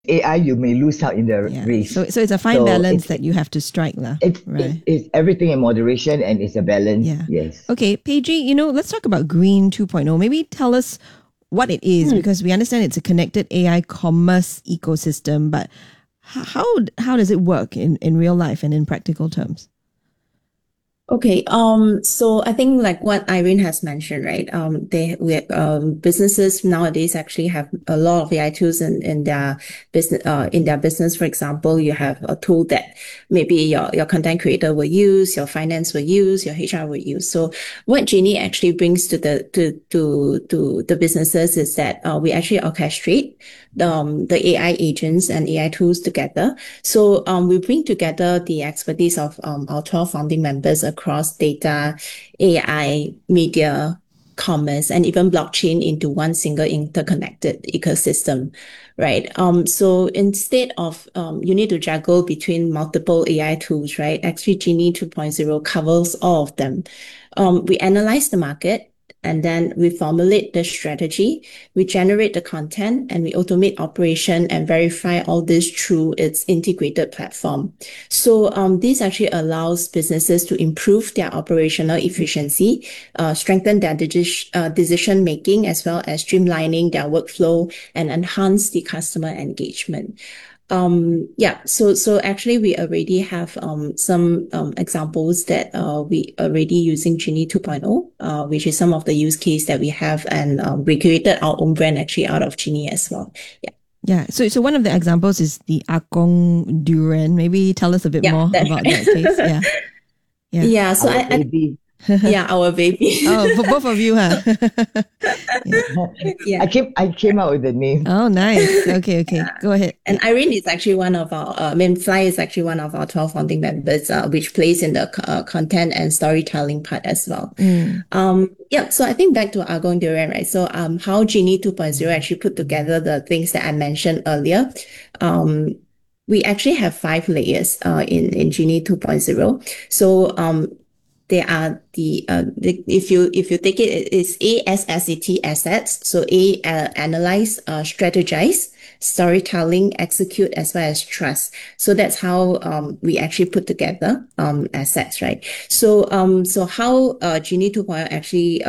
AI, you may lose out in the Yeah. So race. it's a fine So balance that you have to strike, lah. Right. it's everything in moderation and it's a balance. Yeah. Yes. Okay, Paige, let's talk about Green 2.0. Maybe tell us what it is, because we understand it's a connected AI commerce ecosystem, but how does it work in real life and in practical terms? Okay. So I think like what Irene has mentioned, right? Businesses nowadays actually have a lot of AI tools in their business. In their business, for example, you have a tool that maybe your content creator will use, your finance will use, your HR will use. So what Genie actually brings to the businesses is that we actually orchestrate the AI agents and AI tools together. So we bring together the expertise of our 12 founding members across data, AI, media, commerce, and even blockchain into one single interconnected ecosystem, right? So instead of you need to juggle between multiple AI tools, right? Actually, Genie 2.0 covers all of them. We analyze the market, and then we formulate the strategy, we generate the content, and we automate operation and verify all this through its integrated platform. So this actually allows businesses to improve their operational efficiency, strengthen their decision making, as well as streamlining their workflow and enhance the customer engagement. So actually we already have some examples that we already using Genie 2.0, which is some of the use case that we have, and we created our own brand actually out of Genie as well. Yeah. Yeah. So one of the examples is the Akong Durian. Maybe tell us a bit more about right. that case. Yeah. Yeah. Yeah. So Our baby. yeah, our baby. Oh, for both of you, huh? Yeah. I came out with the name. Oh, nice. Okay. Go ahead. And Irene is actually one of our, Fly is actually one of our 12 founding members, which plays in the content and storytelling part as well. So I think back to Argon Durian, right? So how Genie 2.0 actually put together the things that I mentioned earlier. We actually have 5 layers in Genie 2.0. So they are if you take it, it's ASSET, assets. So analyze, strategize, storytelling, execute, as well as trust. So that's how we actually put together assets, right? So how Genie 2.0 actually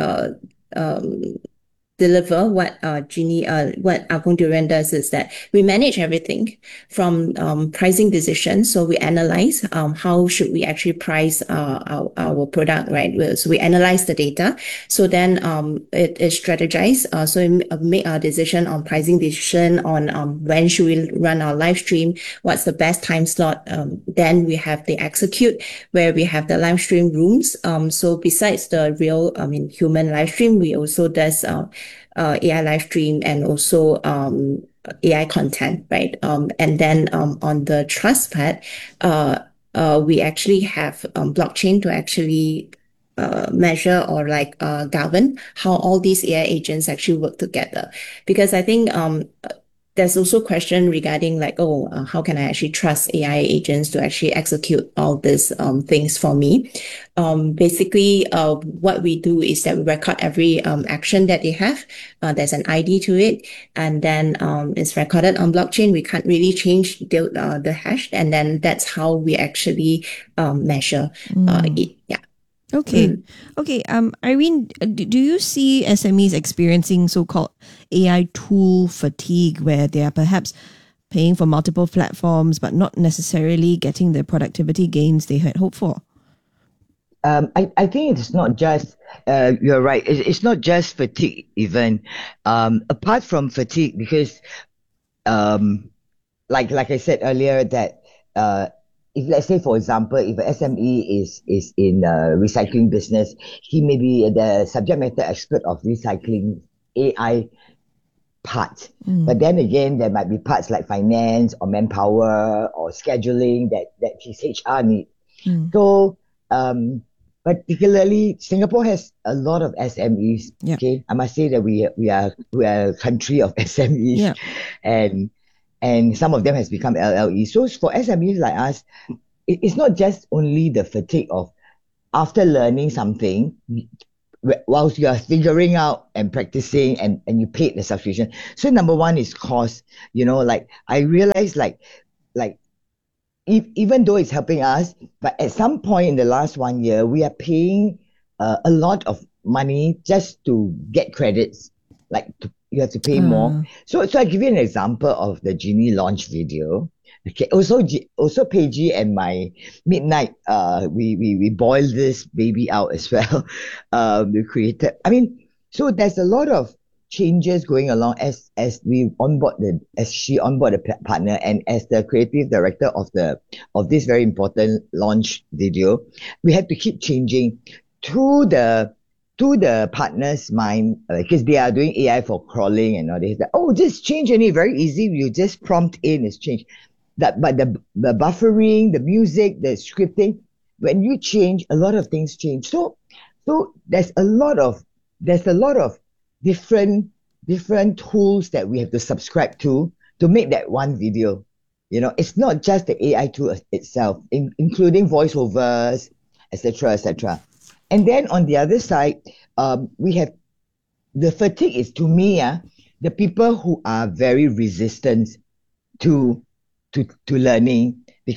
deliver what what Akong Durian does is that we manage everything from pricing decisions. So we analyze how should we actually price our product, right? So we analyze the data. So then it is strategized. So we make our decision on pricing decision on when should we run our live stream, what's the best time slot. Then we have the execute, where we have the live stream rooms. So besides the real, human live stream, we also does AI live stream and also AI content, right? And then on the trust part, we actually have blockchain to actually measure or govern how all these AI agents actually work together. Because I think there's also a question regarding how can I actually trust AI agents to actually execute all these things for me? Basically, what we do is that we record every action that they have. There's an ID to it, and then it's recorded on blockchain. We can't really change the hash, and then that's how we actually measure it. Yeah. Okay. Irene, do you see SMEs experiencing so-called AI tool fatigue, where they are perhaps paying for multiple platforms but not necessarily getting the productivity gains they had hoped for? I think it's not just, you're right, it's not just fatigue even. Apart from fatigue, because like I said earlier, that if, let's say, for example, if an SME is in a recycling business, he may be the subject matter expert of recycling AI part. But then again, there might be parts like finance or manpower or scheduling that his HR needs. So particularly Singapore has a lot of SMEs. Yeah. Okay, I must say that we are a country of SMEs. Yeah. And some of them has become LLE. So for SMEs like us, it's not just only the fatigue of after learning something, whilst you are figuring out and practicing and you paid the subscription. So number one is cost. Like I realized like even though it's helping us, but at some point in the last 1 year, we are paying a lot of money just to get credits. You have to pay more. So I give you an example of the Genie launch video. Okay. Also Paige and my midnight, we boiled this baby out as well. We created. So there's a lot of changes going along as she onboard the partner, and as the creative director of this very important launch video, we have to keep changing to the partner's mind, because they are doing AI for crawling and all this. Just change only, very easy. You just prompt in, it's changed. But the buffering, the music, the scripting, when you change, a lot of things change. So there's a lot of different tools that we have to subscribe to make that one video. It's not just the AI tool itself, including voiceovers, etc., etc. And then on the other side, we have the fatigue is, to me, the people who are very resistant to learning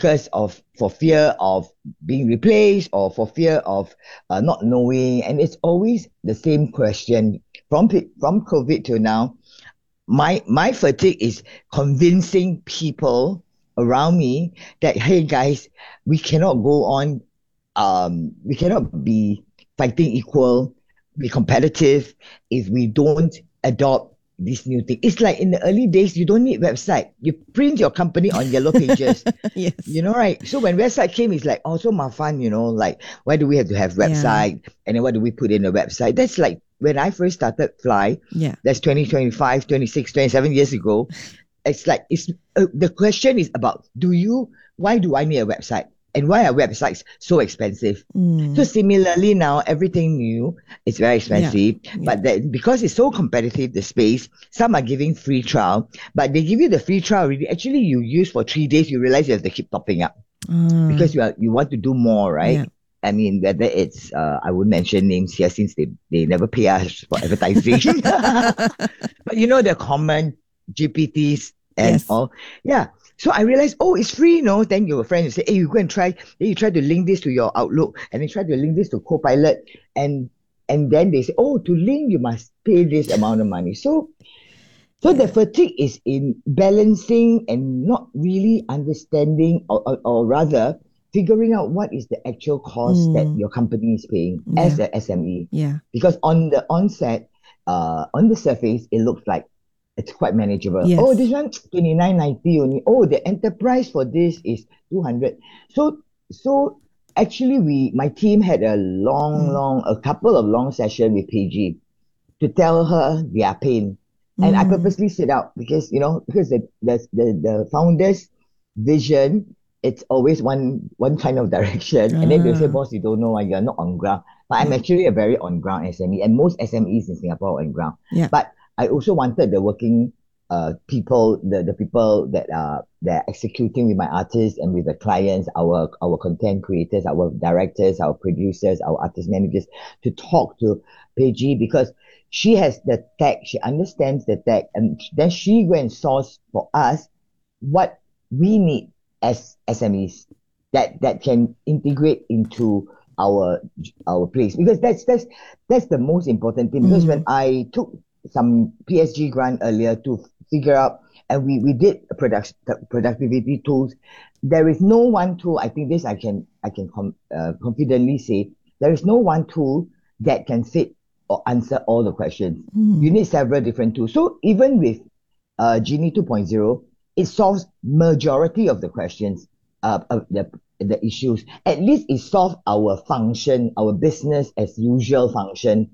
for fear of being replaced, or for fear of not knowing. And it's always the same question from COVID to now. My fatigue is convincing people around me that, hey guys, we cannot go on. We cannot be fighting equal, be competitive, if we don't adopt this new thing. It's like in the early days, you don't need website. You print your company on yellow pages. Yes. Right? So when website came, it's like, so fun, like, why do we have to have website? Yeah. And then what do we put in the website? That's like when I first started Fly. Yeah. That's 20, 25, 26, 27 years ago. It's like, the question is about, why do I need a website? And why are websites so expensive? So similarly now, everything new is very expensive. Yeah. But because it's so competitive, the space, some are giving free trial, but they give you the free trial. Actually, you use for 3 days, you realize you have to keep topping up because you want to do more, right? Yeah. Whether it's, I won't mention names here since they never pay us for advertising. But the common GPTs and all. Yeah. So I realized, it's free, Then your friend will say, hey, you go and try. Then you try to link this to your Outlook, and then try to link this to Copilot. And then they say, to link, you must pay this amount of money. So the fatigue is in balancing and not really understanding, or rather figuring out what is the actual cost that your company is paying as an SME. Yeah. Because on the onset, on the surface, it looks like it's quite manageable. Yes. This one $29.90 only. The enterprise for this is $200. So actually, my team had a couple of long sessions with Paige to tell her their pain, and I purposely sit out because the founder's vision, it's always one kind of direction, and then they'll say, boss, you don't know why you're not on ground. But I'm actually a very on ground SME, and most SMEs in Singapore are on ground. Yeah. But I also wanted the working people, the people that are executing with my artists and with the clients, our content creators, our directors, our producers, our artist managers, to talk to Paige, because she has the tech, she understands the tech, and then she go and source for us what we need as SMEs that can integrate into our place, because that's the most important thing. Because when I took some PSG grant earlier to figure out, and we did productivity tools. There is no one tool. I think this I can confidently say there is no one tool that can fit or answer all the questions. You need several different tools. So even with Genie 2.0, it solves majority of the questions, the issues. At least it solves our function, our business as usual function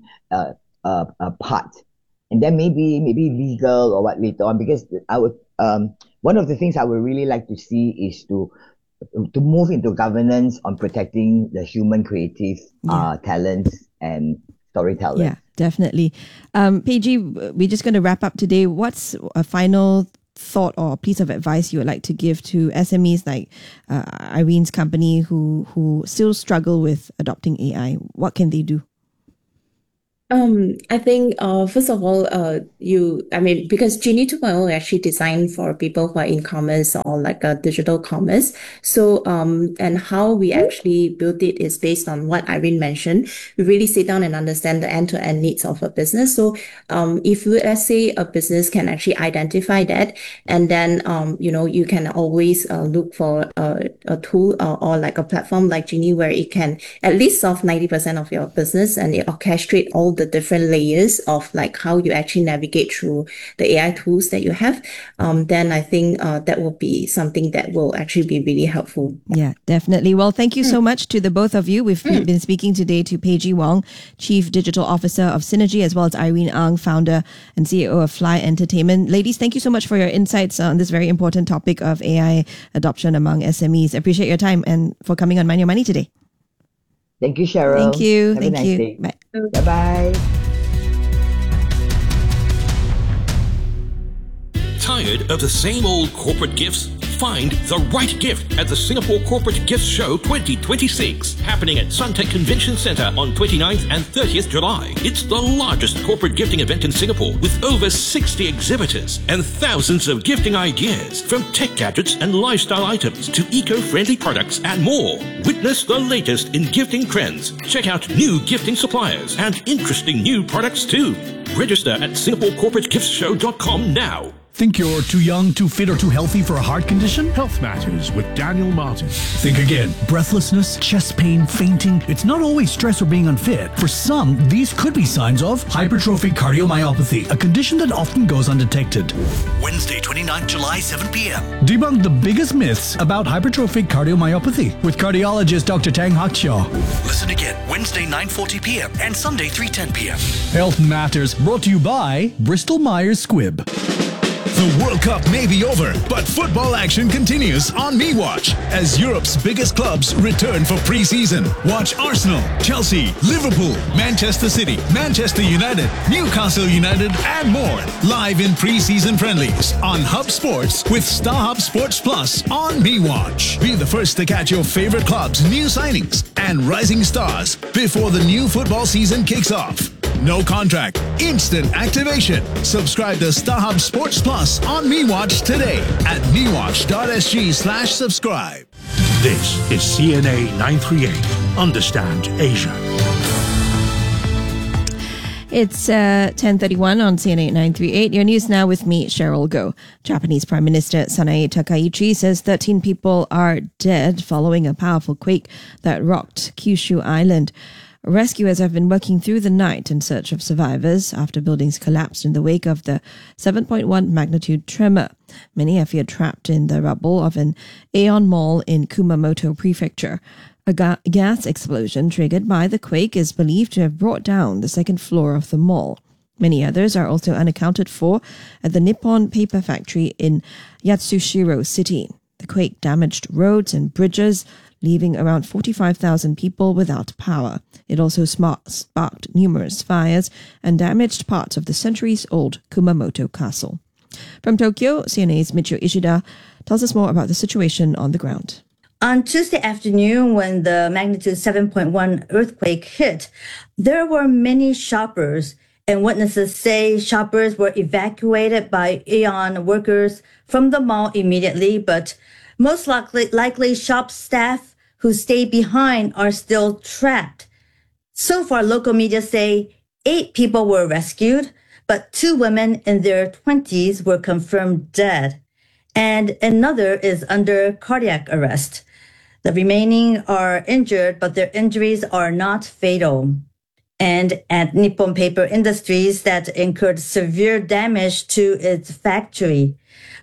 part. And then maybe legal or what later on, because I would one of the things I would really like to see is to move into governance on protecting the human creative talents and storytellers. Yeah, definitely. Paige, we're just going to wrap up today. What's a final thought or piece of advice you would like to give to SMEs like Irene's company who still struggle with adopting AI? What can they do? I think, first of all, because Genie 2.0 is actually designed for people who are in commerce or like a digital commerce. So, and how we actually built it is based on what Irene mentioned. We really sit down and understand the end-to-end needs of a business. So, if let's say a business can actually identify that, and then, you can always look for a tool or like a platform like Genie where it can at least solve 90% of your business, and it orchestrate all the different layers of like how you actually navigate through the AI tools that you have. Then I think that will be something that will actually be really helpful. Yeah, definitely. Well, thank you so much to the both of you. We've been speaking today to Peihji Wong, Chief Digital Officer of Synergy, as well as Irene Ang, Founder and CEO of Fly Entertainment. Ladies, thank you so much for your insights on this very important topic of AI adoption among SMEs. Appreciate your time and for coming on Mind Your Money today. Thank you, Cheryl. Thank you. Have Thank a nice you. day. Bye. Bye-bye. Tired of the same old corporate gifts? Find the right gift at the Singapore Corporate Gifts Show 2026, happening at Suntec Convention Centre on 29th and 30th July. It's the largest corporate gifting event in Singapore with over 60 exhibitors and thousands of gifting ideas, from tech gadgets and lifestyle items to eco-friendly products and more. Witness the latest in gifting trends. Check out new gifting suppliers and interesting new products too. Register at SingaporeCorporateGiftsShow.com now. Think you're too young, too fit, or too healthy for a heart condition? Health Matters with Daniel Martin. Think again. Breathlessness, chest pain, fainting. It's not always stress or being unfit. For some, these could be signs of hypertrophic cardiomyopathy, a condition that often goes undetected. Wednesday, 29th July, 7 p.m. Debunk the biggest myths about hypertrophic cardiomyopathy with cardiologist Dr. Tang Hakshaw. Listen again, Wednesday, 9:40 p.m. and Sunday, 3:10 p.m. Health Matters, brought to you by Bristol Myers Squibb. The World Cup may be over, but football action continues on MeWatch as Europe's biggest clubs return for pre-season. Watch Arsenal, Chelsea, Liverpool, Manchester City, Manchester United, Newcastle United, and more live in pre-season friendlies on Hub Sports with StarHub Sports Plus on MeWatch. Be the first to catch your favorite clubs' new signings and rising stars before the new football season kicks off. No contract, instant activation. Subscribe to StarHub Sports Plus on MeWatch today at mewatch.sg/subscribe. This is CNA 938. Understand Asia. It's 10:31 on CNA 938. Your news now with me, Cheryl Goh. Japanese Prime Minister Sanae Takaichi says 13 people are dead following a powerful quake that rocked Kyushu Island. Rescuers have been working through the night in search of survivors after buildings collapsed in the wake of the 7.1 magnitude tremor. Many are feared trapped in the rubble of an Aeon Mall in Kumamoto Prefecture. A gas explosion triggered by the quake is believed to have brought down the second floor of the mall. Many others are also unaccounted for at the Nippon Paper Factory in Yatsushiro City. The quake damaged roads and bridges, leaving around 45,000 people without power. It also sparked numerous fires and damaged parts of the centuries-old Kumamoto Castle. From Tokyo, CNA's Michio Ishida tells us more about the situation on the ground. On Tuesday afternoon, when the magnitude 7.1 earthquake hit, there were many shoppers, and witnesses say shoppers were evacuated by Aeon workers from the mall immediately, but most likely shop staff who stayed behind are still trapped. So far, local media say 8 people were rescued, but 2 women in their 20s were confirmed dead, and another is under cardiac arrest. The remaining are injured, but their injuries are not fatal. And at Nippon Paper Industries, that incurred severe damage to its factory.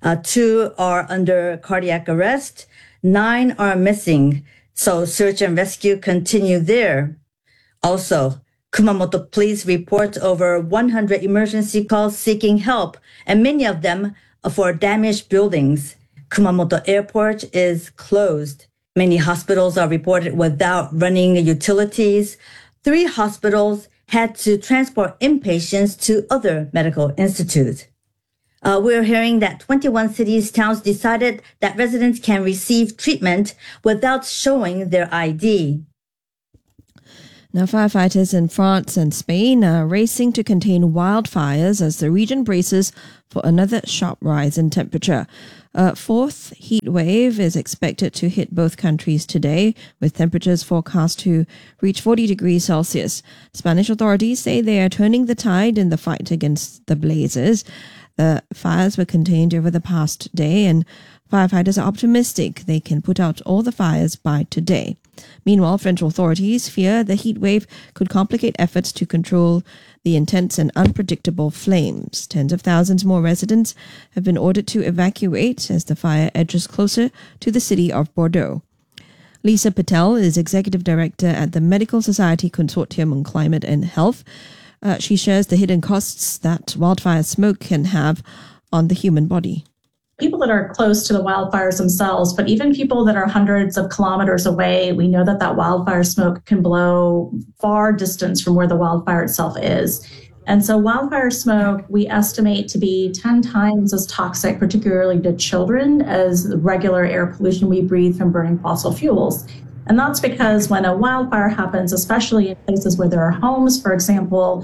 2 are under cardiac arrest, 9 are missing. So search and rescue continue there. Also, Kumamoto police report over 100 emergency calls seeking help, and many of them for damaged buildings. Kumamoto Airport is closed. Many hospitals are reported without running utilities. 3 hospitals had to transport inpatients to other medical institutes. We're hearing that 21 cities, towns decided that residents can receive treatment without showing their ID. Now, firefighters in France and Spain are racing to contain wildfires as the region braces for another sharp rise in temperature. A fourth heat wave is expected to hit both countries today, with temperatures forecast to reach 40 degrees Celsius. Spanish authorities say they are turning the tide in the fight against the blazes. The fires were contained over the past day, and firefighters are optimistic they can put out all the fires by today. Meanwhile, French authorities fear the heat wave could complicate efforts to control the intense and unpredictable flames. Tens of thousands more residents have been ordered to evacuate as the fire edges closer to the city of Bordeaux. Lisa Patel is Executive Director at the Medical Society Consortium on Climate and Health. She shares the hidden costs that wildfire smoke can have on the human body. People that are close to the wildfires themselves, but even people that are hundreds of kilometers away, we know that that wildfire smoke can blow far distance from where the wildfire itself is. And so wildfire smoke, we estimate to be 10 times as toxic, particularly to children, as the regular air pollution we breathe from burning fossil fuels. And that's because when a wildfire happens, especially in places where there are homes, for example,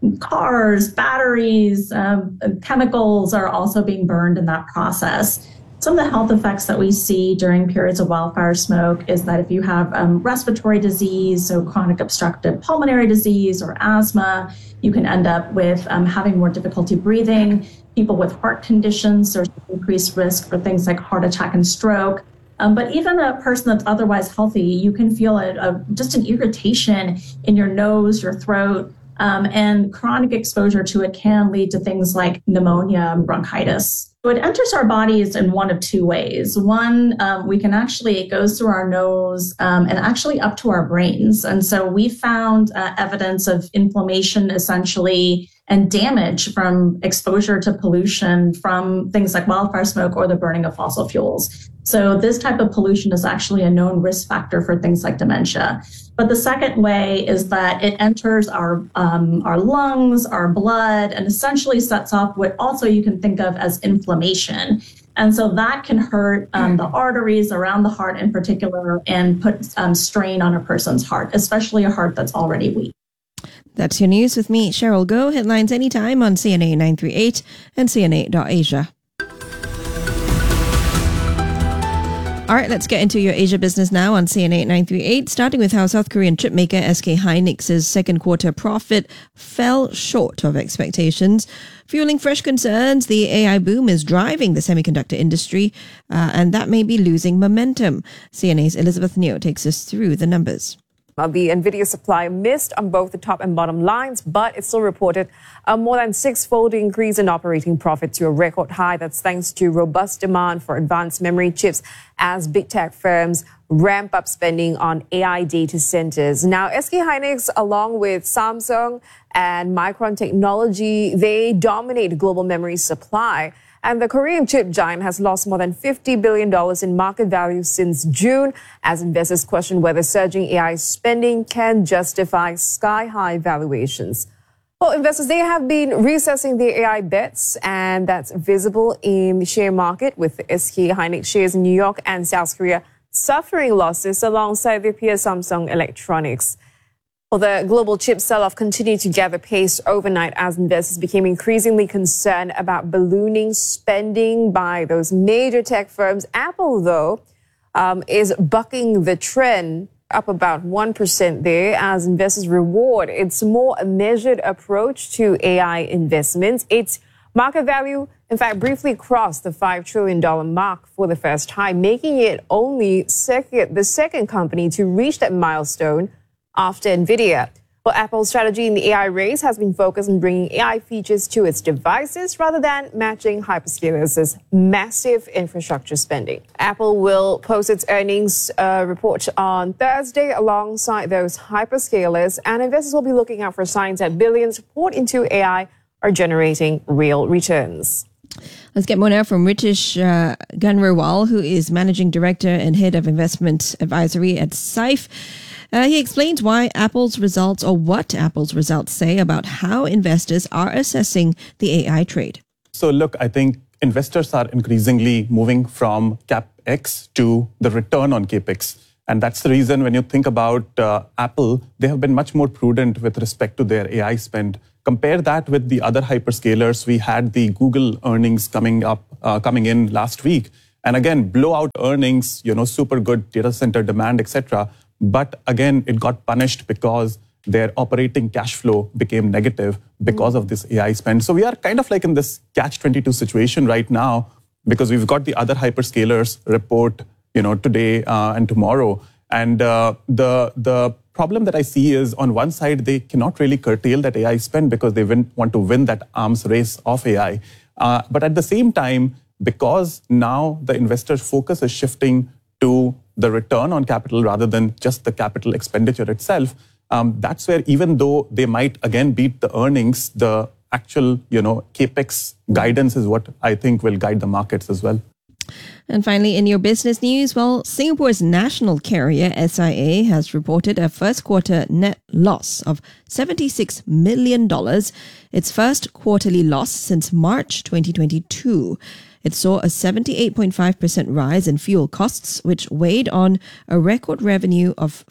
cars, batteries, chemicals are also being burned in that process. Some of the health effects that we see during periods of wildfire smoke is that if you have respiratory disease, so chronic obstructive pulmonary disease or asthma, you can end up with having more difficulty breathing. People with heart conditions, there's increased risk for things like heart attack and stroke. But even a person that's otherwise healthy, you can feel just an irritation in your nose, your throat, and chronic exposure to it can lead to things like pneumonia and bronchitis. So it enters our bodies in one of two ways. One, it goes through our nose and actually up to our brains. And so we found evidence of inflammation essentially and damage from exposure to pollution from things like wildfire smoke or the burning of fossil fuels. So this type of pollution is actually a known risk factor for things like dementia. But the second way is that it enters our lungs, our blood, and essentially sets off what also you can think of as inflammation. And so that can hurt the arteries around the heart in particular and put strain on a person's heart, especially a heart that's already weak. That's your news with me, Cheryl Goh. Headlines anytime on CNA 938 and CNA.Asia. All right, let's get into your Asia business now on CNA 938, starting with how South Korean chipmaker SK Hynix's second quarter profit fell short of expectations. Fueling fresh concerns, the AI boom is driving the semiconductor industry, and that may be losing momentum. CNA's Elizabeth Neo takes us through the numbers. The NVIDIA supply missed on both the top and bottom lines, but it still reported a more than six-fold increase in operating profit to a record high. That's thanks to robust demand for advanced memory chips as big tech firms ramp up spending on AI data centers. Now, SK Hynix, along with Samsung and Micron Technology, they dominate global memory supply. And the Korean chip giant has lost more than $50 billion in market value since June, as investors question whether surging AI spending can justify sky-high valuations. Well, investors, they have been reassessing their AI bets, and that's visible in the share market, with SK Hynix shares in New York and South Korea suffering losses alongside their peer Samsung Electronics. Well, the global chip sell-off continued to gather pace overnight as investors became increasingly concerned about ballooning spending by those major tech firms. Apple, though, is bucking the trend, up about 1% there, as investors reward its more measured approach to AI investments. Its market value, in fact, briefly crossed the $5 trillion mark for the first time, making it only the second company to reach that milestone after NVIDIA. Well, Apple's strategy in the AI race has been focused on bringing AI features to its devices rather than matching hyperscalers' massive infrastructure spending. Apple will post its earnings report on Thursday alongside those hyperscalers, and investors will be looking out for signs that billions poured into AI are generating real returns. Let's get more now from Ritesh Ganrawal, who is Managing Director and Head of Investment Advisory at SIFE. He explains why Apple's results, or what Apple's results say about how investors are assessing the AI trade. So look, I think investors are increasingly moving from CapEx to the return on CapEx. And that's the reason when you think about Apple, they have been much more prudent with respect to their AI spend. Compare that with the other hyperscalers. We had the Google earnings coming in last week. And again, blowout earnings, super good data center demand, etc. But again, it got punished because their operating cash flow became negative because of this AI spend. So we are kind of like in this catch-22 situation right now, because we've got the other hyperscalers report, today and tomorrow. And the problem that I see is on one side, they cannot really curtail that AI spend because they want to win that arms race of AI. But at the same time, because now the investor's focus is shifting to the return on capital rather than just the capital expenditure itself, that's where even though they might again beat the earnings, the actual, capex guidance is what I think will guide the markets as well. And finally, in your business news, Singapore's national carrier, SIA, has reported a first quarter net loss of $76 million, its first quarterly loss since March 2022. It saw a 78.5% rise in fuel costs, which weighed on a record revenue of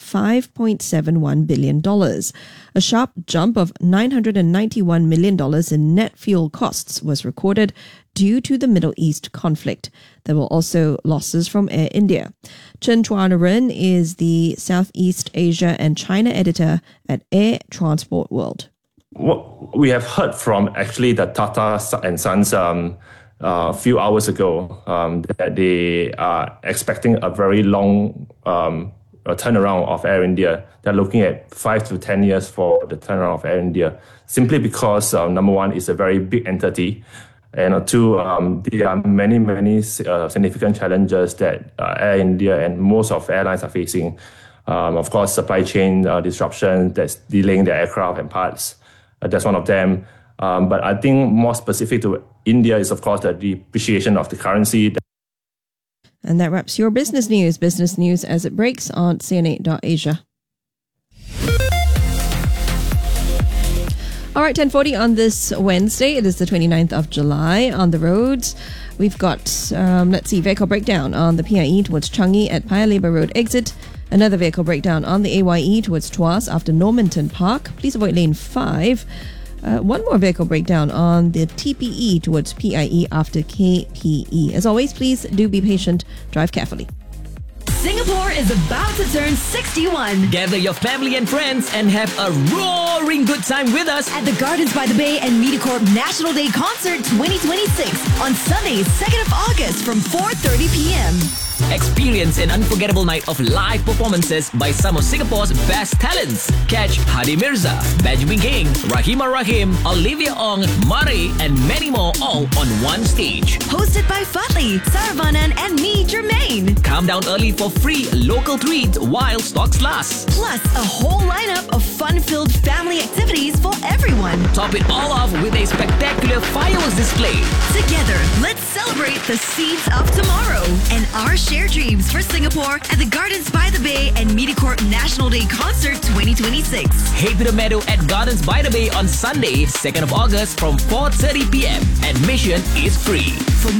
$5.71 billion. A sharp jump of $991 million in net fuel costs was recorded due to the Middle East conflict. There were also losses from Air India. Chen Chuanren is the Southeast Asia and China editor at Air Transport World. What we have heard from actually the Tata and Sons a few hours ago that they are expecting a very long turnaround of Air India. They're looking at 5 to 10 years for the turnaround of Air India, simply because number one, it's a very big entity, and two, there are many significant challenges that Air India and most of airlines are facing. Of course, supply chain disruption that's delaying the aircraft and parts. That's one of them. But I think more specific to India is, of course, the depreciation of the currency. And that wraps your business news as it breaks on CNA.Asia. All right, 10:40 on this Wednesday. It is the 29th of July. On the roads, we've got, vehicle breakdown on the PIE towards Changi at Paya Lebar Road exit. Another vehicle breakdown on the AYE towards Tuas after Normanton Park. Please avoid lane 5. One more vehicle breakdown on the TPE towards PIE after KPE. As always, please do be patient. Drive carefully. Singapore is about to turn 61. Gather your family and friends and have a roaring good time with us at the Gardens by the Bay and MediaCorp National Day Concert 2026 on Sunday, 2nd of August from 4:30 p.m. Experience an unforgettable night of live performances by some of Singapore's best talents. Catch Hadi Mirza, Benjamin Ging, Rahimah Rahim, Olivia Ong, Murray, and many more all on one stage. Hosted by Fadli, Saravanan, and me, Jermaine. Come down early for free local treats while stocks last. Plus, a whole lineup of fun-filled family activities for everyone. Top it all off with a spectacular fireworks display. Together, let's celebrate the seeds of tomorrow and our shared dreams for Singapore at the Gardens by the Bay and MediaCorp National Day Concert 2026. Head to the meadow at Gardens by the Bay on Sunday, 2nd of August from 4:30 p.m. Admission is free. For